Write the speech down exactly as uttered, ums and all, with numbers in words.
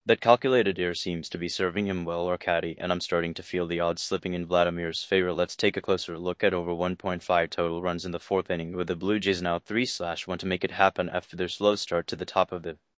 That calculated air seems to be serving him well, Arcadi, and I'm starting to feel the odds slipping in Vladimir's favor. Let's take a closer look at over one point five total runs in the fourth inning, with the Blue Jays now three slash one to make it happen after their slow start to the top of the